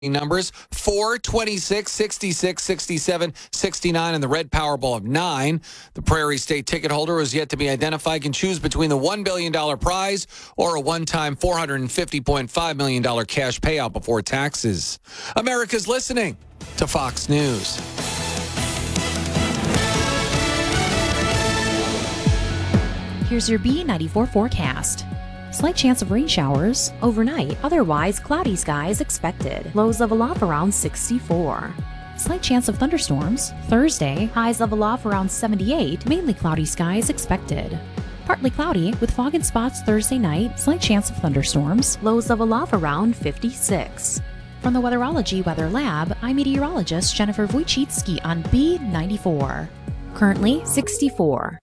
numbers 4, 26, 66, 67, 69, and the red Powerball of 9. The Prairie State ticket holder, who is yet to be identified, can choose between the $1 billion prize or a one-time $450.5 million cash payout before taxes. America's listening to Fox News. Here's your B94 forecast. Slight chance of rain showers overnight, otherwise cloudy skies expected. Lows level off around 64. Slight chance of thunderstorms Thursday, highs level off around 78, mainly cloudy skies expected. Partly cloudy with fog and spots Thursday night, slight chance of thunderstorms, lows level off around 56. From the Weatherology Weather Lab, I'm meteorologist Jennifer Wojcicki on B94. Currently 64.